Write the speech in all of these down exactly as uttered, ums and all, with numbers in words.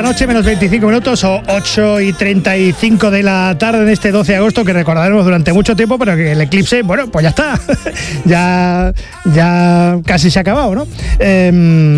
noche, menos veinticinco minutos, o ocho y treinta y cinco de la tarde en este doce de agosto, que recordaremos durante mucho tiempo, pero que el eclipse, bueno, pues ya está. ya ya casi se ha acabado, ¿no? Eh,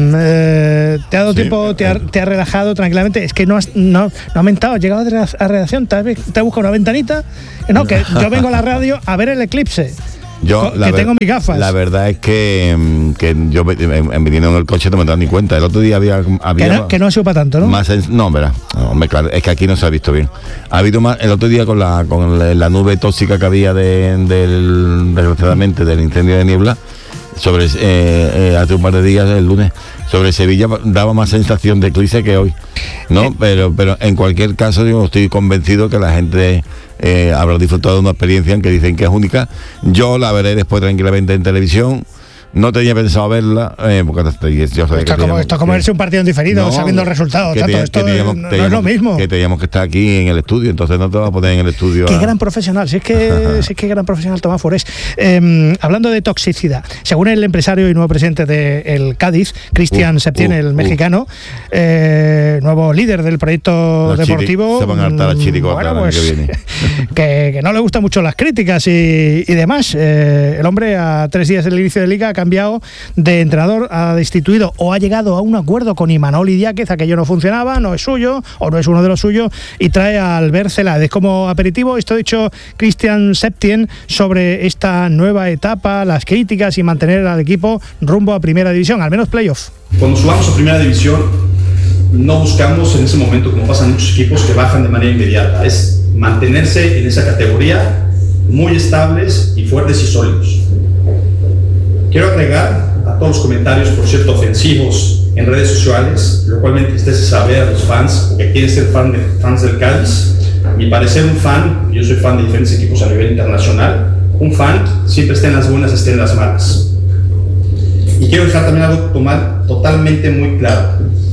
eh, ¿Te ha dado sí, tiempo, te ha, te ha relajado tranquilamente? Es que no has, no, no ha aumentado, has llegado a redacción, te has, te has buscado una ventanita. No, que yo vengo a la radio a ver el eclipse. Yo, que tengo mis gafas. La verdad es que, que yo viniendo en el coche no me he dado ni cuenta. El otro día había... había que, no, que no ha sido para tanto, ¿no? Más en, no, verá. No, hombre, claro, es que aquí no se ha visto bien. Ha habido más... El otro día con la con la nube tóxica que había de, del, desgraciadamente, del incendio de niebla, sobre eh, eh, hace un par de días, el lunes, sobre Sevilla daba más sensación de eclipse que hoy, ¿no? Eh. Pero, pero en cualquier caso yo estoy convencido que la gente... Eh, habrá disfrutado de una experiencia en que dicen que es única. Yo la veré después tranquilamente en televisión. No tenía pensado verla, eh, porque yo sabía esto, que como, esto es como verse un partido en diferido, no, sabiendo el resultado. Que Tato, te, esto que teníamos, no, teníamos, no es lo mismo. Que teníamos que estar aquí en el estudio, entonces no te vas a poner en el estudio. Qué a... gran profesional, si es que, si es que gran profesional Tomás Forés. Eh, hablando de toxicidad, según el empresario y nuevo presidente del Cádiz, Cristian uh, Septién, uh, el uh. mexicano, eh, nuevo líder del proyecto los deportivo. Chiri, se van a hartar a Chirico bueno, pues, que, viene. que, que no le gustan mucho las críticas y, y demás. Eh, el hombre, a tres días del inicio de liga, ha cambiado de entrenador, ha destituido o ha llegado a un acuerdo con Imanol Idiáquez. Aquello no funcionaba, no es suyo o no es uno de los suyos, y trae a Albert Celades como aperitivo. Esto ha dicho Cristian Septién sobre esta nueva etapa, las críticas y mantener al equipo rumbo a primera división, al menos playoff. Cuando subamos a primera división no buscamos en ese momento, como pasan muchos equipos, que bajan de manera inmediata, es mantenerse en esa categoría muy estables y fuertes y sólidos. Quiero agregar a todos los comentarios, por cierto, ofensivos en redes sociales, lo cual me entristece saber a los fans, que quieren ser fan de, fans del Cádiz. Mi parecer, un fan, yo soy fan de diferentes equipos a nivel internacional, un fan siempre está en las buenas, esté en las malas. Y quiero dejar también algo tomar totalmente muy claro.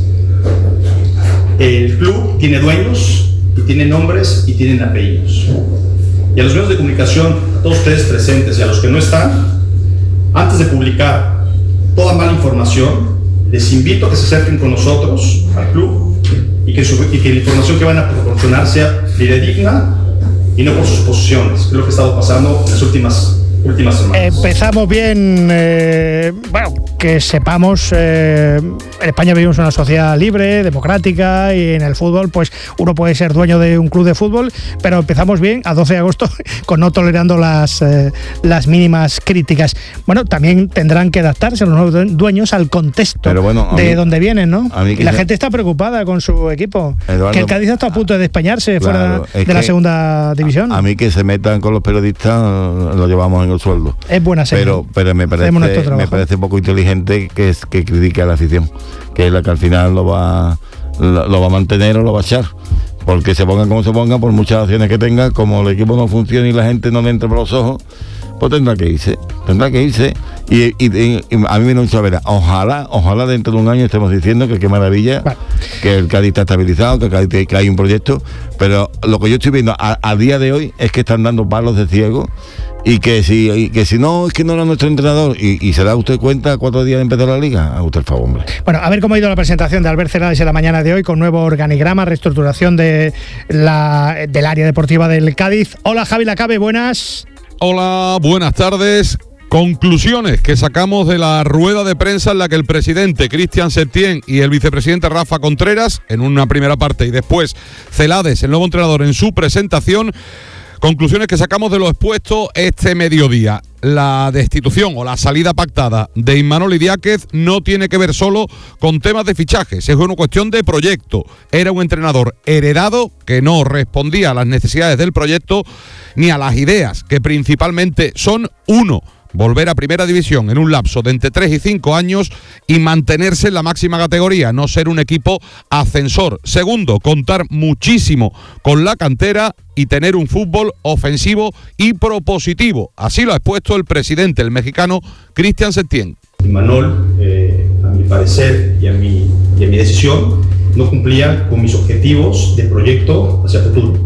El club tiene dueños, y tiene nombres, y tienen apellidos. Y a los medios de comunicación, a todos ustedes presentes y a los que no están, antes de publicar toda mala información, les invito a que se acerquen con nosotros al club y que, su, y que la información que van a proporcionar sea fidedigna y no por sus posiciones, que es lo que ha estado pasando en las últimas últimas semanas. Empezamos bien, eh, bueno, que sepamos, eh, en España vivimos una sociedad libre, democrática, y en el fútbol pues uno puede ser dueño de un club de fútbol, pero empezamos bien a doce de agosto con no tolerando las, eh, las mínimas críticas. Bueno, también tendrán que adaptarse los nuevos dueños al contexto pero bueno, de mí, donde vienen, ¿no? Y la se... gente está preocupada con su equipo, Eduardo, que el Cádiz está a punto de despeñarse claro, fuera de la segunda división. A, a mí que se metan con los periodistas lo llevamos en el sueldo. Es buena señal. Pero, pero me parece me parece poco inteligente que es que critique a la afición, que es la que al final lo va lo, lo va a mantener o lo va a echar, porque se ponga como se ponga, por muchas acciones que tenga, como el equipo no funciona y la gente no le entra por los ojos, pues tendrá que irse, tendrá que irse. Y, y, y, y a mí me lo dicho, a ver, ojalá, ojalá dentro de un año estemos diciendo que qué maravilla, vale, que el Cádiz está estabilizado, que, Cádiz, que hay un proyecto, pero lo que yo estoy viendo a, a día de hoy es que están dando palos de ciego. Y que si y que si no, es que no era nuestro entrenador. Y, y se da usted cuenta cuatro días de empezar la liga. A usted el favor, hombre. Bueno, a ver cómo ha ido la presentación de Albert Celades en la mañana de hoy, con nuevo organigrama, reestructuración de la, del área deportiva del Cádiz. Hola, Javi Lacabe, buenas. Hola, buenas tardes. Conclusiones que sacamos de la rueda de prensa en la que el presidente Cristian Septién y el vicepresidente Rafa Contreras, en una primera parte, y después Celades, el nuevo entrenador, en su presentación. Conclusiones que sacamos de lo expuesto este mediodía. La destitución o la salida pactada de Imanol Idiáquez no tiene que ver solo con temas de fichajes, es una cuestión de proyecto. Era un entrenador heredado que no respondía a las necesidades del proyecto ni a las ideas, que principalmente son uno: volver a primera división en un lapso de entre tres y cinco años y mantenerse en la máxima categoría, no ser un equipo ascensor. Segundo, contar muchísimo con la cantera y tener un fútbol ofensivo y propositivo. Así lo ha expuesto el presidente, el mexicano Cristian Septién. Imanol, eh, a mi parecer y a mi, y a mi decisión, no cumplía con mis objetivos de proyecto hacia futuro.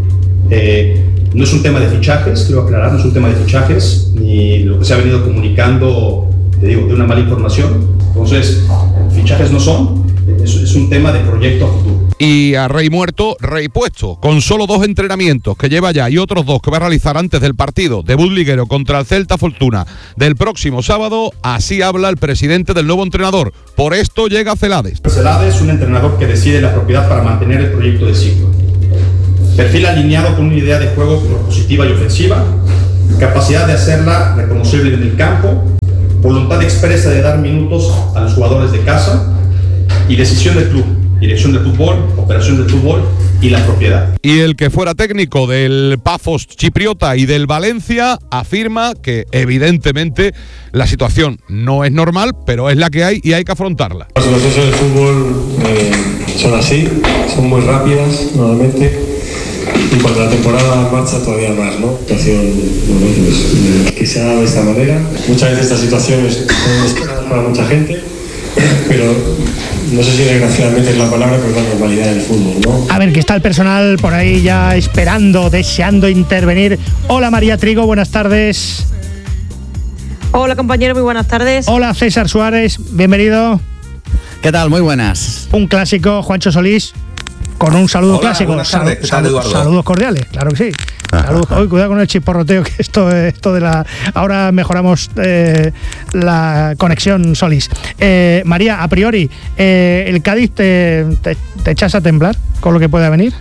Eh, No es un tema de fichajes, quiero aclarar, no es un tema de fichajes, ni lo que se ha venido comunicando, te digo, de una mala información. Entonces, fichajes no son, es, es un tema de proyecto a futuro. Y a rey muerto, rey puesto. Con solo dos entrenamientos que lleva ya y otros dos que va a realizar antes del partido debut liguero contra el Celta Fortuna del próximo sábado, así habla el presidente del nuevo entrenador. Por esto llega Celades. Celades es un entrenador que decide la propiedad para mantener el proyecto de ciclo. Perfil alineado con una idea de juego propositiva y ofensiva, capacidad de hacerla reconocible en el campo, voluntad expresa de dar minutos a los jugadores de casa y decisión del club, dirección del fútbol, operación del fútbol y la propiedad. Y el que fuera técnico del Pafos chipriota y del Valencia afirma que evidentemente la situación no es normal, pero es la que hay y hay que afrontarla. Las situaciones del fútbol eh, son así, son muy rápidas normalmente. Y cuando la temporada marcha todavía más, ¿no? Situación pues, que se ha dado de esta manera. Muchas veces estas situaciones son esperadas para mucha gente, pero no sé si desgraciadamente es la palabra, pero es la normalidad del fútbol, ¿no? A ver, que está el personal por ahí ya esperando, deseando intervenir. Hola María Trigo, buenas tardes. Hola compañero, muy buenas tardes. Hola César Suárez, bienvenido. ¿Qué tal? Muy buenas. Un clásico, Juancho Solís. Con un saludo Hola, clásico. Buenas tardes, Sal- sal- saludos cordiales, claro que sí. Saludos. Hoy, cuidado con el chisporroteo, que esto, esto de la. Ahora mejoramos eh, la conexión Solís. Eh, María, a priori, eh, ¿el Cádiz te, te, te echas a temblar con lo que pueda venir?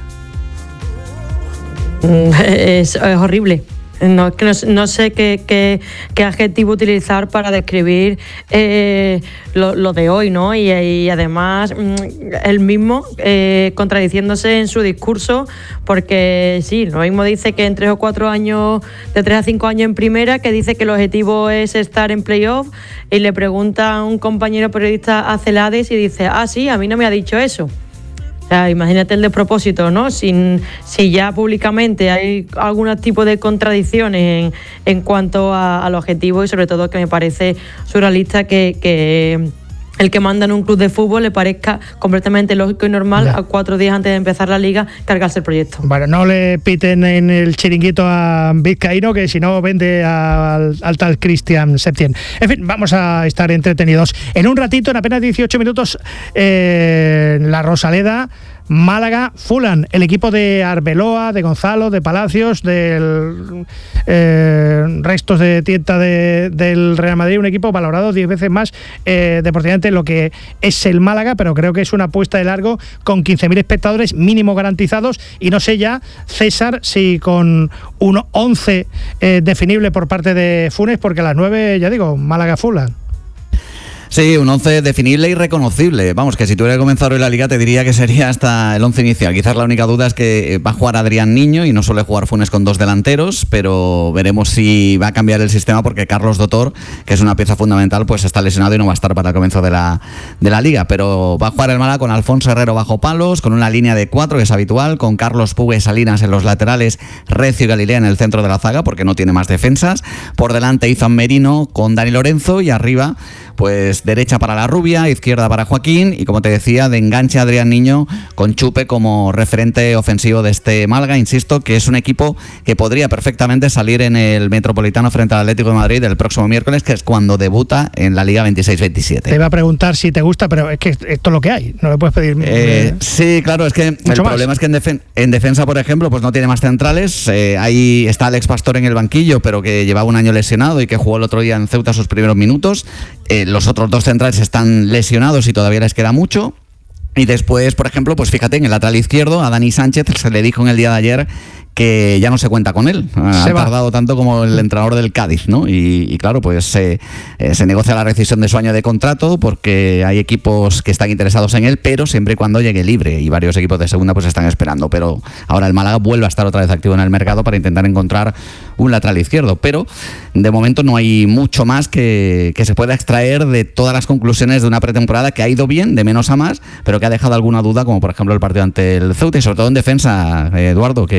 Es, es horrible. No, que no, no sé qué, qué, qué adjetivo utilizar para describir eh, lo, lo de hoy, ¿no? Y, y además él mismo eh, contradiciéndose en su discurso, porque sí, lo mismo dice que en tres o cuatro años, de tres a cinco años en primera, que dice que el objetivo es estar en playoff, y le pregunta a un compañero periodista a Celades y dice, ah, sí, a mí no me ha dicho eso. O sea, imagínate el despropósito, ¿no? Sin, si ya públicamente hay algún tipo de contradicciones en, en cuanto a, al objetivo, y sobre todo que me parece surrealista que, que el que manda en un club de fútbol le parezca completamente lógico y normal ya, a cuatro días antes de empezar la liga, cargarse el proyecto. Bueno, no le piten en el chiringuito a Vizcaíno, que si no vende al, al tal Cristian Septién. En fin, vamos a estar entretenidos. En un ratito, en apenas dieciocho minutos, eh, la Rosaleda, Málaga, Fulham, el equipo de Arbeloa, de Gonzalo, de Palacios, del eh, restos de tienta de, del Real Madrid, un equipo valorado diez veces más eh, deportivamente lo que es el Málaga, pero creo que es una apuesta de largo con quince mil espectadores mínimo garantizados, y no sé ya, César, si con un once eh, definible por parte de Funes, porque a las nueve, ya digo, Málaga-Fulham. Sí, un once definible y reconocible. Vamos, que si tuviera comenzado hoy la Liga te diría que sería hasta el once inicial. Quizás la única duda es que va a jugar Adrián Niño y no suele jugar Funes con dos delanteros, pero veremos si va a cambiar el sistema, porque Carlos Dotor, que es una pieza fundamental, pues está lesionado y no va a estar para el comienzo de la, de la Liga. Pero va a jugar el Málaga con Alfonso Herrero bajo palos, con una línea de cuatro que es habitual, con Carlos Pugue Salinas en los laterales, Recio y Galilea en el centro de la zaga, porque no tiene más defensas. Por delante Izan Merino con Dani Lorenzo, y arriba pues derecha para la Rubia, izquierda para Joaquín, y como te decía, de enganche Adrián Niño con Chupe como referente ofensivo de este Málaga. Insisto que es un equipo que podría perfectamente salir en el Metropolitano frente al Atlético de Madrid el próximo miércoles, que es cuando debuta en la Liga veintiséis veintisiete. Te iba a preguntar si te gusta, pero es que esto es lo que hay, no le puedes pedir. Eh, sí, claro, es que el más. problema es que en, defen- en defensa, por ejemplo, pues no tiene más centrales. Eh, ahí está Alex Pastor en el banquillo, pero que llevaba un año lesionado y que jugó el otro día en Ceuta sus primeros minutos. Eh, los otros dos centrales están lesionados y todavía les queda mucho. Y después, por ejemplo, pues fíjate, en el lateral izquierdo a Dani Sánchez se le dijo en el día de ayer que ya no se cuenta con él. Ha tardado tanto como el entrenador del Cádiz, ¿no? Y, y claro, pues eh, eh, se negocia la rescisión de su año de contrato, porque hay equipos que están interesados en él, pero siempre y cuando llegue libre, y varios equipos de segunda pues están esperando. Pero ahora el Málaga vuelve a estar otra vez activo en el mercado para intentar encontrar un lateral izquierdo, pero de momento no hay mucho más que, que se pueda extraer de todas las conclusiones de una pretemporada que ha ido bien, de menos a más, pero que ha dejado alguna duda, como por ejemplo el partido ante el Ceuta, y sobre todo en defensa, Eduardo, que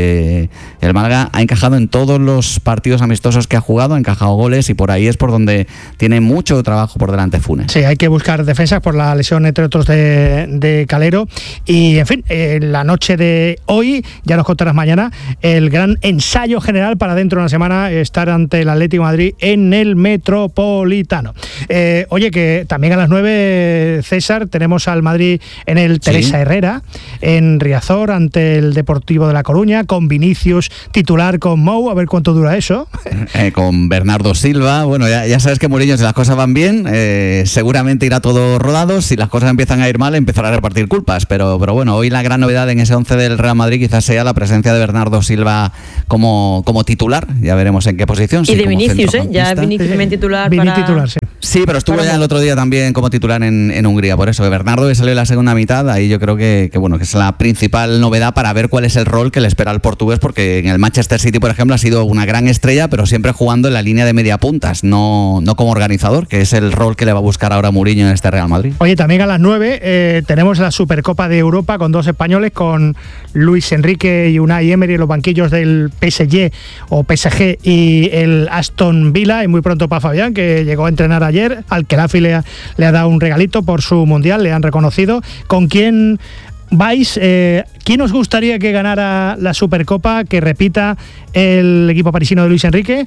que el Málaga ha encajado en todos los partidos amistosos que ha jugado, ha encajado goles y por ahí es por donde tiene mucho trabajo por delante Funes. Sí, hay que buscar defensas por la lesión, entre otros, de, de Calero. Y, en fin, en la noche de hoy, ya nos contarás mañana, el gran ensayo general para dentro de una semana estar ante el Atlético de Madrid en el Metropolitano. Eh, oye, que también a las nueve, César, tenemos al Madrid en el Teresa sí. Herrera, en Riazor, ante el Deportivo de La Coruña, con Vinicius titular con Mou, a ver cuánto dura eso. Eh, con Bernardo Silva, bueno, ya, ya sabes que Mourinho, si las cosas van bien, eh, seguramente irá todo rodado, si las cosas empiezan a ir mal, empezará a repartir culpas, pero, pero bueno, hoy la gran novedad en ese once del Real Madrid quizás sea la presencia de Bernardo Silva como, como titular, ya veremos en qué posición. Y sí, de Vinicius, ¿eh? Ya Vinicius también titular. Vini para... titular, sí. Sí, pero estuvo ya el otro día también como titular en, en Hungría, por eso que Bernardo que salió en la segunda mitad, ahí yo creo que, que bueno, que es la principal novedad para ver cuál es el rol que le espera al portugués, porque en el Manchester City, por ejemplo, ha sido una gran estrella, pero siempre jugando en la línea de media puntas, no, no como organizador, que es el rol que le va a buscar ahora Mourinho en este Real Madrid. Oye, también a las nueve eh, tenemos la Supercopa de Europa con dos españoles, con Luis Enrique y Unai Emery en los banquillos del P S G o P S G y el Aston Villa, y muy pronto para Fabián, que llegó a entrenar ayer, al que la le ha, le ha dado un regalito por su mundial, le han reconocido. ¿Con quién vais? Eh, ¿Quién os gustaría que ganara la Supercopa, que repita el equipo parisino de Luis Enrique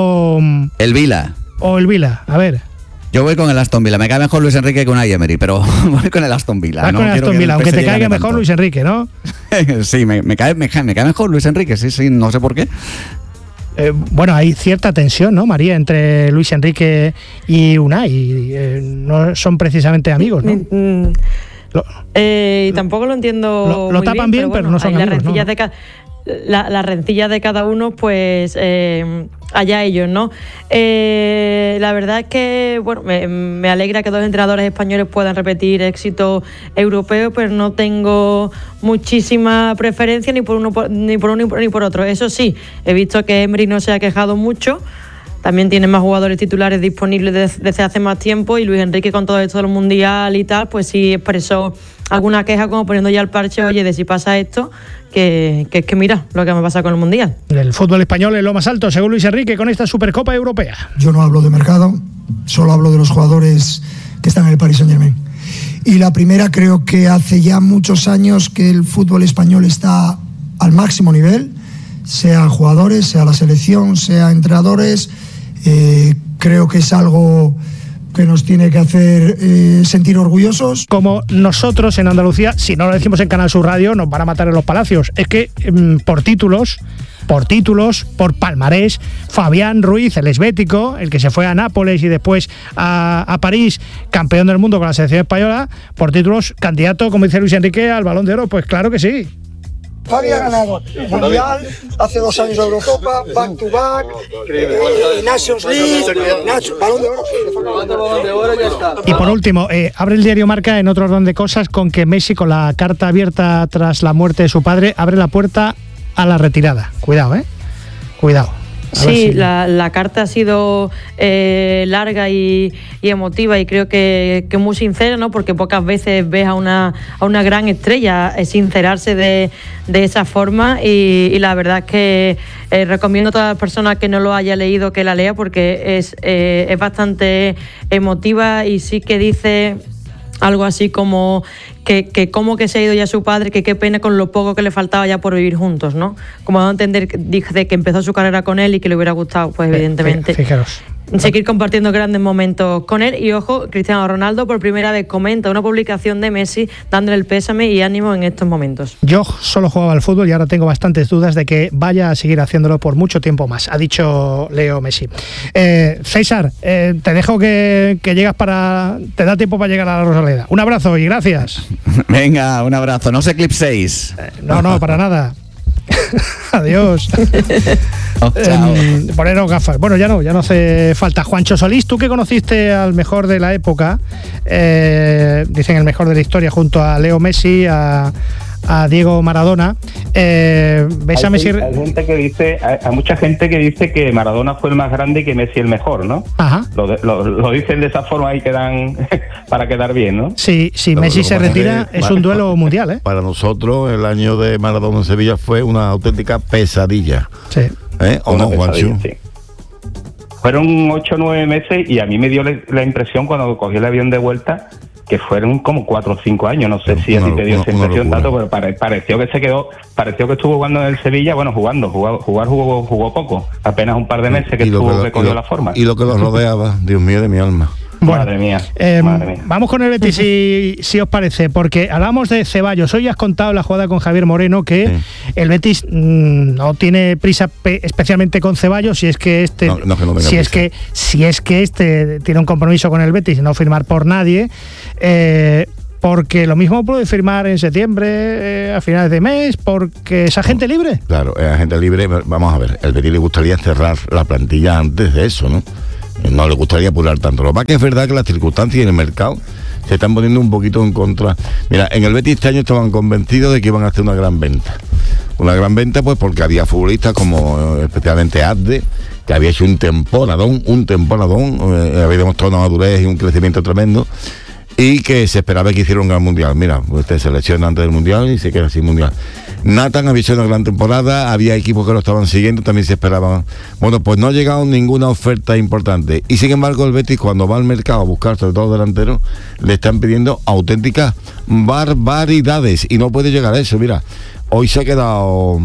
o el Villa? O el Villa, a ver. Yo voy con el Aston Villa, me cae mejor Luis Enrique que Unai Emery, pero voy con el Aston Villa. Vas no con el Aston Villa, aunque te caiga mejor tanto. Luis Enrique, ¿no? Sí, me, me, cae, me, cae, me cae mejor Luis Enrique, sí, sí, no sé por qué. Eh, bueno, hay cierta tensión, ¿no, María, entre Luis Enrique y Unai? Eh, no son precisamente amigos, ¿no? Mm, lo, eh, tampoco lo entiendo. Lo, lo muy tapan bien, pero, bueno, pero no son amigos, las rencillas, ¿no? de ca- la, las rencillas de cada uno, pues eh, allá ellos, ¿no? Eh, la verdad es que, bueno, me, me alegra que dos entrenadores españoles puedan repetir éxito europeo, pero no tengo muchísima preferencia ni por uno por, ni por uno ni por, ni por otro. Eso sí, he visto que Emery no se ha quejado mucho. También tiene más jugadores titulares disponibles desde, desde hace más tiempo, y Luis Enrique, con todo esto del Mundial y tal, pues sí expresó alguna queja, como poniendo ya el parche, oye, de si pasa esto, que, que es que mira lo que me pasa con el Mundial. El fútbol español es lo más alto, según Luis Enrique, con esta Supercopa Europea. Yo no hablo de mercado, solo hablo de los jugadores que están en el Paris Saint-Germain. Y la primera, creo que hace ya muchos años que el fútbol español está al máximo nivel, sea jugadores, sea la selección, sea entrenadores. Eh, creo que es algo que nos tiene que hacer eh, sentir orgullosos. Como nosotros en Andalucía, si no lo decimos en Canal Sur Radio, nos van a matar en los palacios. Es que mm, por títulos, por títulos, por palmarés, Fabián Ruiz, el esbético, el que se fue a Nápoles y después a, a París, campeón del mundo con la selección española, por títulos, candidato, como dice Luis Enrique, al Balón de Oro. Pues claro que sí. Fabi ha ganado Mundial, hace dos años Eurocopa, back to back, eh, Nations League, Nacho, Balón de Oro. Y por último, eh, abre el diario Marca en otro orden de cosas con que Messi, con la carta abierta tras la muerte de su padre, abre la puerta a la retirada. Cuidado, ¿eh? Cuidado. Sí, si... la, la carta ha sido eh, larga y, y emotiva, y creo que, que muy sincera, ¿no? Porque pocas veces ves a una, a una gran estrella sincerarse de, de esa forma, y, y la verdad es que eh, recomiendo a todas las personas que no lo haya leído que la lea, porque es, eh, es bastante emotiva, y sí que dice algo así como que, que cómo que se ha ido ya su padre, que qué pena con lo poco que le faltaba ya por vivir juntos, ¿no? Como dando a entender, dice que empezó su carrera con él y que le hubiera gustado, pues evidentemente, Fijaros. seguir compartiendo grandes momentos con él. Y ojo, Cristiano Ronaldo por primera vez comenta una publicación de Messi dándole el pésame y ánimo en estos momentos. Yo solo jugaba al fútbol y ahora tengo bastantes dudas de que vaya a seguir haciéndolo por mucho tiempo más, ha dicho Leo Messi. Eh, César, eh, te dejo que, que llegas para... te da tiempo para llegar a la Rosaleda. Un abrazo y gracias. Venga, un abrazo, no os eclipséis. Eh, no, no, para nada. Adiós. Oh, chao. Eh, poneros gafas. Bueno, ya no, ya no hace falta. Juancho Solís, tú que conociste al mejor de la época, eh, dicen el mejor de la historia, junto a Leo Messi, a, a Diego Maradona. Eh, ¿Ves a Messi? Hay gente que dice, hay, hay mucha gente que dice que Maradona fue el más grande y que Messi el mejor, ¿no? Ajá. Lo, de, lo, lo dicen de esa forma y quedan para quedar bien, ¿no? Sí, si no, Messi se retira es, es un duelo mundial, ¿eh? Para nosotros el año de Maradona en Sevilla fue una auténtica pesadilla. Sí. ¿Eh? ¿O no, Juancho? Sí. Fueron ocho o nueve meses y a mí me dio la, la impresión cuando cogí el avión de vuelta que fueron como cuatro o cinco años, no sé no, si a ti te dio una, esa impresión tanto, pero pare, pareció que se quedó, pareció que estuvo jugando en el Sevilla, bueno, jugando, jugado, jugar jugó, jugó poco, apenas un par de meses que estuvo que cogió la forma. Y lo que lo rodeaba, Dios mío de mi alma. Bueno, madre mía, eh, madre mía. Vamos con el Betis si, si os parece, porque hablamos de Ceballos. Hoy has contado la jugada con Javier Moreno que sí. el Betis mmm, no tiene prisa pe- especialmente con Ceballos, si es que este no, no, que no si prisa. es que si es que este tiene un compromiso con el Betis y no firmar por nadie. Eh, porque lo mismo puede firmar en septiembre, eh, a finales de mes, porque es agente libre. Claro, es agente libre. Vamos a ver, el Betis le gustaría cerrar la plantilla antes de eso, ¿no? No le gustaría apurar tanto. Lo que pasa es que es verdad que las circunstancias en el mercado se están poniendo un poquito en contra. Mira, en el Betis este año estaban convencidos de que iban a hacer una gran venta. Una gran venta pues porque había futbolistas como especialmente Adde, que había hecho un temporadón, un temporadón, eh, había demostrado una madurez y un crecimiento tremendo, y que se esperaba que hiciera un gran mundial. Mira, pues te selecciona antes del mundial y se queda sin mundial. Nathan había hecho una gran temporada, había equipos que lo estaban siguiendo, también se esperaban. Bueno, pues no ha llegado ninguna oferta importante. Y sin embargo, el Betis, cuando va al mercado a buscar sobre todo delanteros, le están pidiendo auténticas barbaridades y no puede llegar a eso. Mira, hoy se ha quedado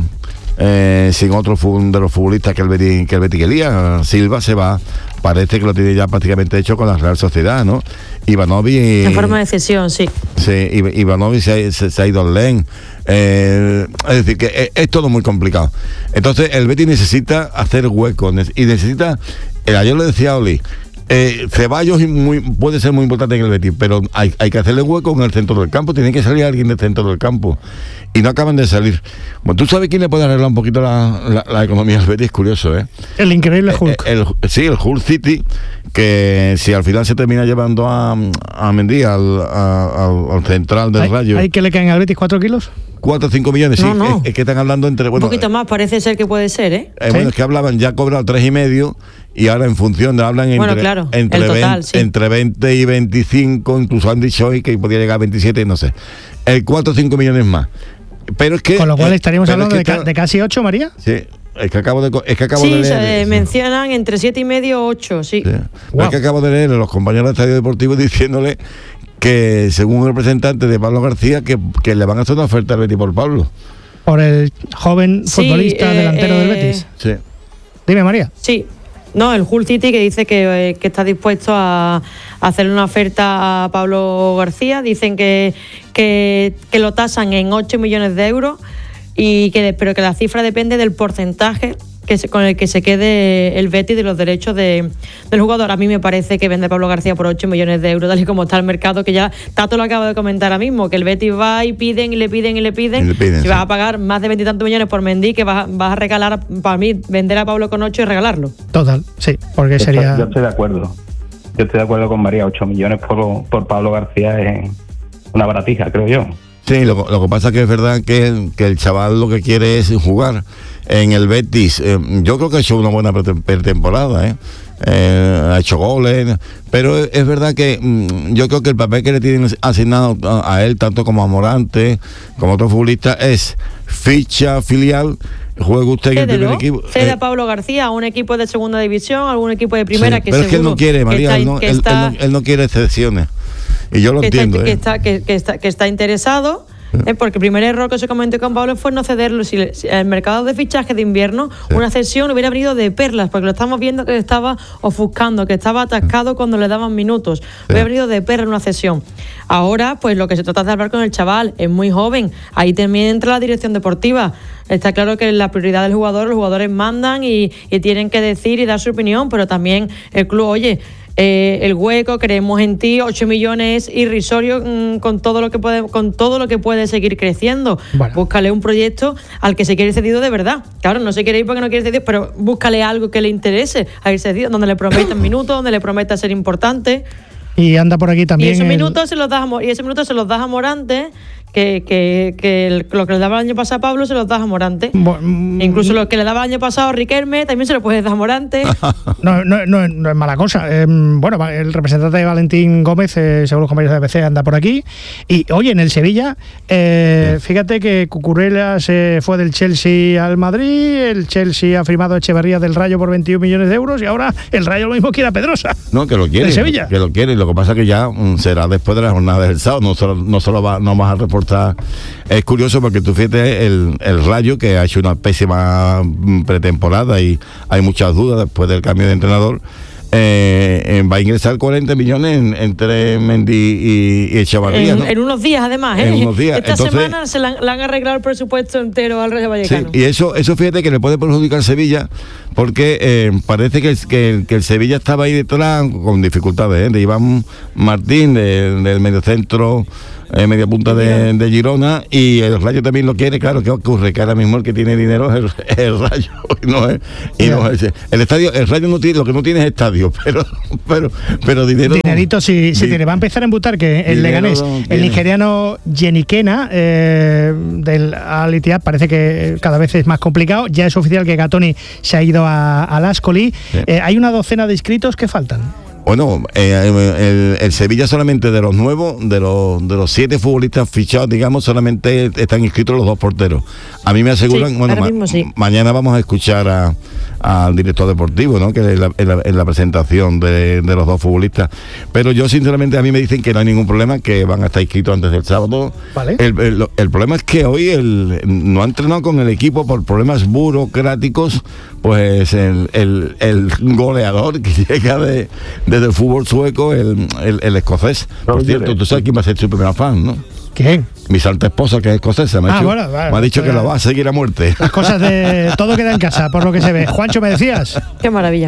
eh, sin otro de los futbolistas que el Betis, que el Betis quería. Silva se va. Parece que lo tiene ya prácticamente hecho con la Real Sociedad, ¿no? Ivanovic... En forma de cesión, sí. Sí, Ivanovic se, se, se ha ido al Lens. Eh, es decir, que es, es todo muy complicado. Entonces, el Betis necesita hacer huecos y necesita... Eh, ayer lo decía Oli, eh, Ceballos muy, puede ser muy importante en el Betis, pero hay, hay que hacerle hueco en el centro del campo. Tiene que salir alguien del centro del campo. Y no acaban de salir. Bueno, ¿tú sabes quién le puede arreglar un poquito la, la, la economía al Betis? Es curioso, ¿eh? El increíble Hulk. El, el, sí, el Hulk City, que si al final se termina llevando a, a Mendy, al, a, al, al central del ¿Hay, Rayo. ¿Hay que le caen al Betis cuatro kilos? Cuatro o cinco millones, sí. No, no. Es, es que están hablando entre... Bueno, un poquito más, parece ser que puede ser, ¿eh? eh bueno, es que hablaban, ya ha cobrado tres y medio y ahora en función de hablan entre, bueno, claro, entre, el total, veinte, sí. entre veinte y veinticinco, incluso han dicho hoy que podía llegar a veintisiete, no sé. El cuatro o cinco millones más. Pero es que... Con lo cual estaríamos eh, hablando es que de, ca- de casi ocho, María. Sí. Es que acabo de, es que acabo sí, de leer. se sí. mencionan entre siete y medio, ocho, sí. sí. Wow. Es que acabo de leer a los compañeros del Estadio Deportivo diciéndole que, según un representante de Pablo García, que, que le van a hacer una oferta al Betis por Pablo. Por el joven sí, futbolista eh, delantero eh, del Betis. Sí. Dime, María. Sí. No, el Hull City que dice que, eh, que está dispuesto a, a hacerle una oferta a Pablo García. Dicen que, que, que lo tasan en ocho millones de euros, y que pero que la cifra depende del porcentaje que se, con el que se quede el Betis de los derechos de, del jugador. A mí me parece que vende Pablo García por ocho millones de euros, tal y como está el mercado, que ya Tato lo acaba de comentar ahora mismo, que el Betis va y piden y le piden y le piden. Y le piden si sí. vas a pagar más de veintitantos millones por Mendy, que vas, vas a regalar, para mí, vender a Pablo con ocho y regalarlo. Total, sí, porque yo sería... Estoy, yo estoy de acuerdo. Yo estoy de acuerdo con María. ocho millones por, por Pablo García es una baratija, creo yo. Sí, lo, lo que pasa es que es verdad que, que el chaval lo que quiere es jugar en el Betis. Eh, yo creo que ha hecho una buena pretemporada, ¿eh? Eh, ha hecho goles, pero es, es verdad que mm, yo creo que el papel que le tienen asignado a, a él, tanto como a Morante, como a otros futbolistas, es ficha filial. Juega usted en el primer equipo. Cede eh, a Pablo García a un equipo de segunda división, a algún equipo de primera, sí, que pero es que él no quiere, María, está, él, no, que él, está, él, no, él no quiere excepciones. Y yo lo que entiendo. Está, eh. que, está, que, que, está, que está interesado, eh, porque el primer error que se comentó con Pablo fue no cederlo. Si, si el mercado de fichaje de invierno, sí. una cesión hubiera venido de perlas, porque lo estamos viendo que estaba ofuscando, que estaba atascado cuando le daban minutos. Sí. Hubiera venido de perlas una cesión. Ahora, pues lo que se trata es de hablar con el chaval, es muy joven. Ahí también entra la dirección deportiva. Está claro que la prioridad del jugador, los jugadores mandan y, y tienen que decir y dar su opinión, pero también el club, oye, eh, el hueco, creemos en ti, ocho millones irrisorio mmm, con todo lo que puede, con todo lo que puede seguir creciendo. Bueno. Búscale un proyecto al que se quiere cedido de verdad. Claro, no se quiere ir porque no quiere cedido, pero búscale algo que le interese a ir cedido, donde le prometan minutos, donde le prometa ser importante. Y anda por aquí también. Y esos el... minutos se los das a, y esos minutos se los das a Morante, que, que, que el, lo que le daba el año pasado a Pablo se lo das a Morante. Bon, Incluso lo que le daba el año pasado a Riquelme también se lo puedes dar a Morante. no, no, no, no es mala cosa. Eh, bueno, el representante de Valentín Gómez, eh, según los compañeros de B C, anda por aquí. Y oye, en el Sevilla, eh, fíjate que Cucurella se fue del Chelsea al Madrid, el Chelsea ha firmado a Echeverría del Rayo por veintiún millones de euros y ahora el Rayo lo mismo quiere a Pedrosa. No, que lo quiere. ¿De Sevilla? Que lo quiere. Lo que pasa es que ya mm, será después de la jornada del sábado. No solo, no solo va, no vas a reportar. Es curioso porque tú fíjate el, el Rayo, que ha hecho una pésima pretemporada y hay muchas dudas después del cambio de entrenador, eh, va a ingresar cuarenta millones en, entre Mendy y, y Echevarría, en, ¿no? en unos días además, ¿eh? En unos días. Esta Entonces, semana se le han arreglado el presupuesto entero al Rayo Vallecano. Sí, y eso, eso fíjate que le puede perjudicar al Sevilla porque eh, parece que el, que, el, que el Sevilla estaba ahí detrás con dificultades, ¿eh? De Iván Martín, de, del mediocentro, eh, media punta de, de Girona, y el Rayo también lo quiere. Claro, ¿qué ocurre? Que ahora mismo el que tiene dinero es el, el Rayo, y no es, y no es el estadio. El Rayo no tiene, lo que no tiene es estadio, pero pero pero dinero. Dinerito sí, sí tiene. Va a empezar a embutar que el Leganés, no el nigeriano Yenikena eh, del Al Ittihad, parece que cada vez es más complicado. Ya es oficial que Gatoni se ha ido a, al Ascoli. Sí. Eh, hay una docena de inscritos que faltan. Bueno, eh, el, el Sevilla solamente de los nuevos, de los de los siete futbolistas fichados, digamos, solamente están inscritos los dos porteros. A mí me aseguran, sí, bueno, ma sí. mañana vamos a escuchar a, al director deportivo, ¿no? Que es la, en la, en la presentación de, de los dos futbolistas. Pero yo, sinceramente, a mí me dicen que no hay ningún problema, que van a estar inscritos antes del sábado. Vale. El, el, el problema es que hoy el, no ha entrenado con el equipo por problemas burocráticos, pues el, el, el goleador que llega de desde el fútbol sueco, el, el, el escocés. Por cierto, tú sabes quién va a ser su primer fan, ¿no? ¿Quién? Mi santa esposa, que es escocesa. Me ha, ah, hecho, bueno, vale, me ha dicho que lo va a seguir a muerte. Las cosas de todo queda en casa, por lo que se ve. Juancho, ¿me decías? Qué maravilla.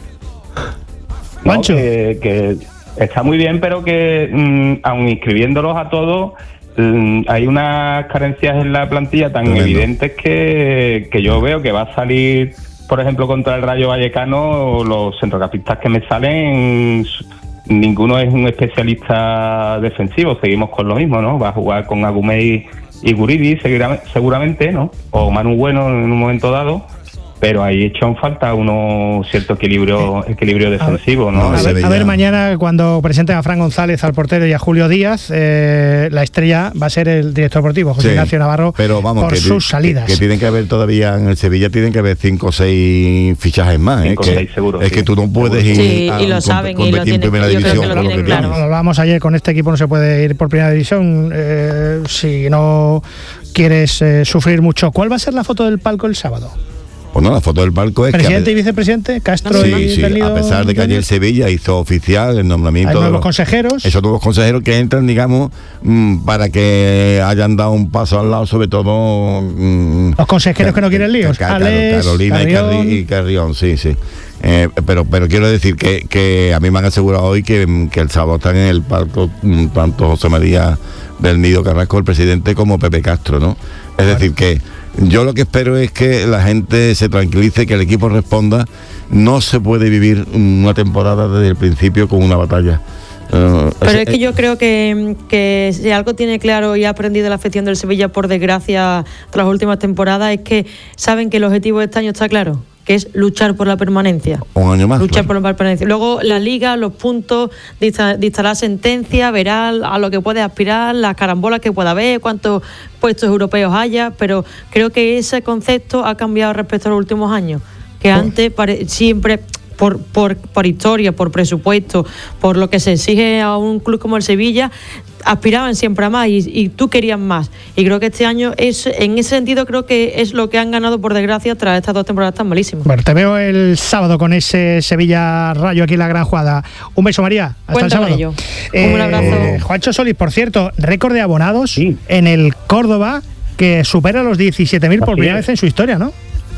Juancho. No, que, que está muy bien, pero que mmm, aun inscribiéndolos a todos, mmm, hay unas carencias en la plantilla tan Tremendo. evidentes que, que yo veo que va a salir, por ejemplo, contra el Rayo Vallecano, los centrocampistas que me salen, ninguno es un especialista defensivo. Seguimos con lo mismo, ¿no? Va a jugar con Agumey y Guridi seguramente, ¿no? O Manu Bueno en un momento dado. Pero ahí echan falta uno cierto equilibrio equilibrio defensivo, ¿no? A ver, a ver mañana cuando presenten a Fran González al portero y a Julio Díaz, eh, la estrella va a ser el director deportivo, José sí, Ignacio Navarro, pero vamos, por que, sus salidas. Que, que tienen que haber todavía en el Sevilla, tienen que haber cinco o seis fichajes más. Cinco o eh, seis seguro. Es sí. que tú no puedes ir sí, a, y lo con, saben, con y lo tienen, primera yo división. creo que lo tienen claro. Lo hablábamos ayer, con este equipo no se puede ir por primera división eh, si no quieres eh, sufrir mucho. ¿Cuál va a ser la foto del palco el sábado? Bueno, la foto del palco es presidente que, y vicepresidente Castro sí, y sí, a pesar de que ayer Sevilla hizo oficial el nombramiento hay nuevos de los, consejeros esos nuevos consejeros que entran, digamos, mmm, para que hayan dado un paso al lado, sobre todo mmm, los consejeros que no quieren líos, Car Alex, Carolina Carrión. y Carrión, sí, sí. Eh, pero pero quiero decir que, que a mí me han asegurado hoy que, que el sábado están en el palco mmm, tanto José María del Nido Carrasco, el presidente, como Pepe Castro, ¿no? Es bueno. decir que yo lo que espero es que la gente se tranquilice, que el equipo responda. No se puede vivir una temporada desde el principio con una batalla. Uh, Pero es que yo creo que, que si algo tiene claro y ha aprendido la afición del Sevilla, por desgracia, tras las últimas temporadas, es que saben que el objetivo de este año está claro, que es luchar por la permanencia. Un año más. Luchar claro. por la permanencia. Luego la liga, los puntos, dicta, dictará sentencia, verá a lo que puede aspirar, las carambolas que pueda haber, cuántos puestos europeos haya, pero creo que ese concepto ha cambiado respecto a los últimos años, que antes pare, siempre... Por, por, por historia, por presupuesto, por lo que se exige a un club como el Sevilla, aspiraban siempre a más y, y tú querías más. Y creo que este año, es en ese sentido, creo que es lo que han ganado, por desgracia, tras estas dos temporadas tan malísimas. Bueno, te veo el sábado con ese Sevilla Rayo aquí en la Gran Jugada. Un beso, María. Hasta Cuéntame el sábado. Eh, un abrazo. Eh, Juancho Solís, por cierto, récord de abonados sí. en el Córdoba, que supera los diecisiete mil por primera vez en su historia, ¿no?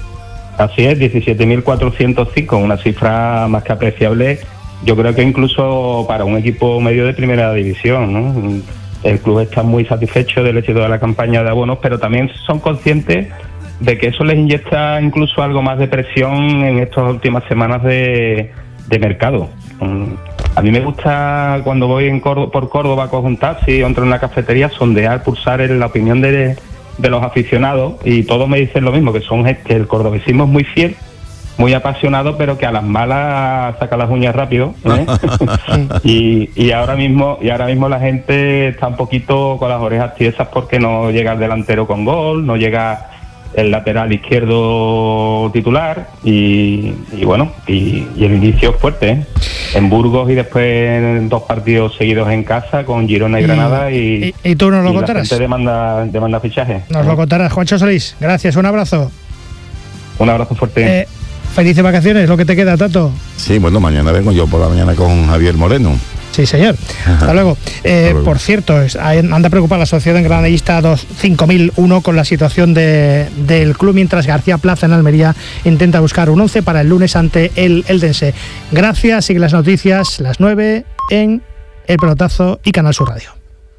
Así es, diecisiete mil cuatrocientos cinco, una cifra más que apreciable. Yo creo que incluso para un equipo medio de primera división, ¿no? El club está muy satisfecho del éxito de la campaña de abonos, pero también son conscientes de que eso les inyecta incluso algo más de presión en estas últimas semanas de, de mercado. A mí me gusta cuando voy en Córdoba, por Córdoba, cojo un taxi o entro en una cafetería, sondear, pulsar en la opinión de, de los aficionados, y todos me dicen lo mismo, que son que el cordobesismo es muy fiel, muy apasionado, pero que a las malas saca las uñas rápido, ¿eh? y, y ahora mismo y ahora mismo la gente está un poquito con las orejas tiesas porque no llega el delantero con gol, no llega el lateral izquierdo titular, y, y bueno, y, y el inicio es fuerte, ¿eh? En Burgos y después en dos partidos seguidos en casa con Girona y, y Granada, y, y, y tú nos lo contarás. La gente demanda, demanda fichaje. Nos ¿eh? lo contarás. Juancho Solís, gracias, un abrazo. Un abrazo fuerte. Eh, felices vacaciones, lo que te queda, Tato. Sí, bueno, mañana vengo yo por la mañana con Javier Moreno. Sí, señor. Hasta luego. Eh, Hasta luego. Por cierto, anda preocupada la Asociación Granadista cinco mil uno con la situación de, del club, mientras García Plaza en Almería intenta buscar un once para el lunes ante el Eldense. Gracias, sigue las noticias, las nueve en El Pelotazo y Canal Sur Radio.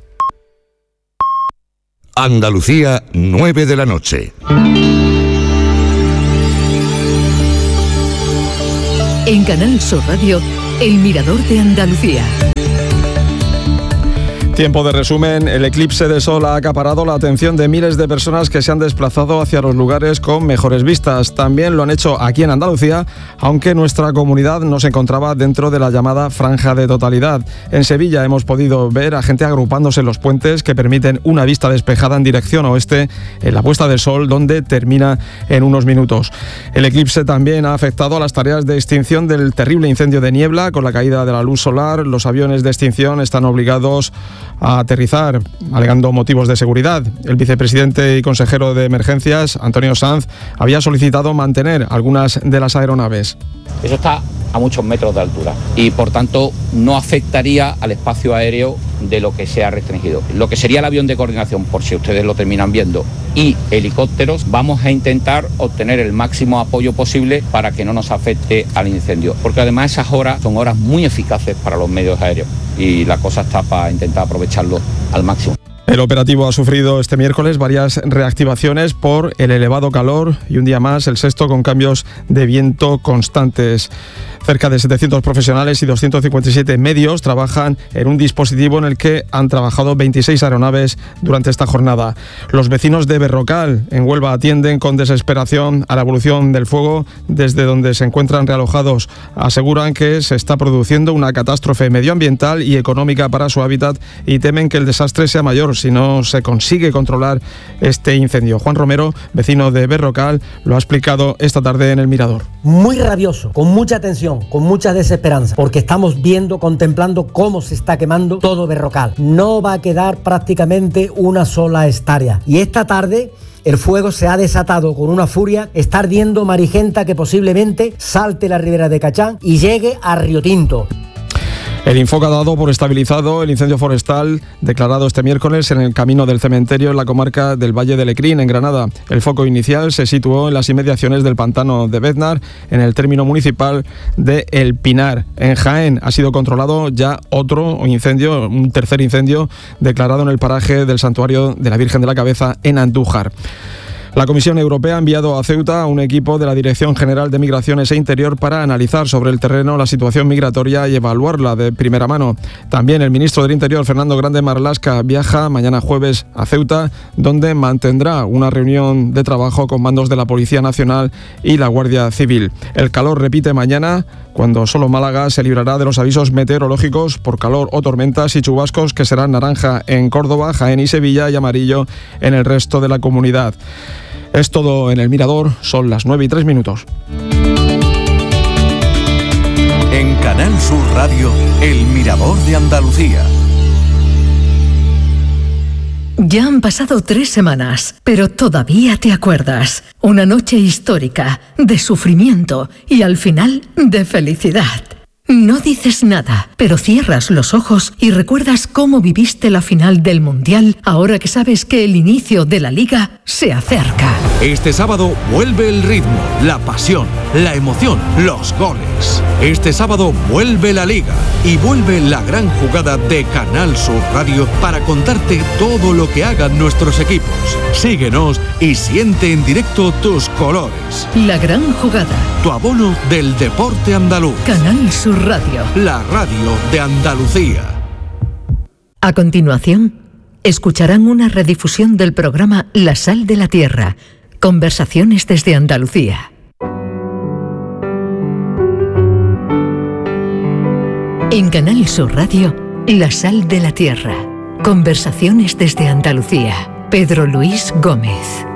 Andalucía, nueve de la noche. En Canal Sur Radio, El Mirador de Andalucía. Tiempo de resumen. El eclipse de sol ha acaparado la atención de miles de personas que se han desplazado hacia los lugares con mejores vistas. También lo han hecho aquí en Andalucía, aunque nuestra comunidad no se encontraba dentro de la llamada franja de totalidad. En Sevilla hemos podido ver a gente agrupándose en los puentes que permiten una vista despejada en dirección oeste en la puesta de sol, donde termina en unos minutos. El eclipse también ha afectado a las tareas de extinción del terrible incendio de Niebla. Con la caída de la luz solar, los aviones de extinción están obligados a aterrizar, alegando motivos de seguridad. El vicepresidente y consejero de Emergencias, Antonio Sanz, había solicitado mantener algunas de las aeronaves. Eso está a muchos metros de altura y, por tanto, no afectaría al espacio aéreo de lo que se ha restringido. Lo que sería el avión de coordinación, por si ustedes lo terminan viendo, y helicópteros, vamos a intentar obtener el máximo apoyo posible para que no nos afecte al incendio, porque además esas horas son horas muy eficaces para los medios aéreos y la cosa está para intentar aprovecharlo al máximo. El operativo ha sufrido este miércoles varias reactivaciones por el elevado calor y un día más el sexto con cambios de viento constantes. Cerca de setecientos profesionales y doscientos cincuenta y siete medios trabajan en un dispositivo en el que han trabajado veintiséis aeronaves durante esta jornada. Los vecinos de Berrocal, en Huelva, atienden con desesperación a la evolución del fuego desde donde se encuentran realojados. Aseguran que se está produciendo una catástrofe medioambiental y económica para su hábitat y temen que el desastre sea mayor si no se consigue controlar este incendio. Juan Romero, vecino de Berrocal, lo ha explicado esta tarde en El Mirador. Muy rabioso, con mucha tensión, con mucha desesperanza, porque estamos viendo, contemplando cómo se está quemando todo Berrocal. No va a quedar prácticamente una sola hectárea. Y esta tarde el fuego se ha desatado con una furia, está ardiendo Marigenta, que posiblemente salte la ribera de Cachán y llegue a Río Tinto. El Infoca ha dado por estabilizado el incendio forestal declarado este miércoles en el camino del cementerio en la comarca del Valle de Lecrín, en Granada. El foco inicial se situó en las inmediaciones del pantano de Beznar, en el término municipal de El Pinar. En Jaén ha sido controlado ya otro incendio, un tercer incendio declarado en el paraje del santuario de la Virgen de la Cabeza en Andújar. La Comisión Europea ha enviado a Ceuta a un equipo de la Dirección General de Migraciones e Interior para analizar sobre el terreno la situación migratoria y evaluarla de primera mano. También el ministro del Interior, Fernando Grande Marlaska, viaja mañana jueves a Ceuta, donde mantendrá una reunión de trabajo con mandos de la Policía Nacional y la Guardia Civil. El calor repite mañana, cuando solo Málaga se librará de los avisos meteorológicos por calor o tormentas y chubascos, que serán naranja en Córdoba, Jaén y Sevilla y amarillo en el resto de la comunidad. Es todo en El Mirador, son las nueve y tres minutos. En Canal Sur Radio, El Mirador de Andalucía. Ya han pasado tres semanas, pero todavía te acuerdas. Una noche histórica, de sufrimiento y al final de felicidad. No dices nada, pero cierras los ojos y recuerdas cómo viviste la final del Mundial, ahora que sabes que el inicio de la Liga se acerca. Este sábado vuelve el ritmo, la pasión, la emoción, los goles. Este sábado vuelve la Liga y vuelve la gran jugada de Canal Sur Radio para contarte todo lo que hagan nuestros equipos. Síguenos y siente en directo tus colores. La gran jugada. Tu abono del deporte andaluz. Canal Sur Radio. La radio de Andalucía. A continuación, escucharán una redifusión del programa La Sal de la Tierra. Conversaciones desde Andalucía. En Canal Sur Radio, La Sal de la Tierra. Conversaciones desde Andalucía. Pedro Luis Gómez.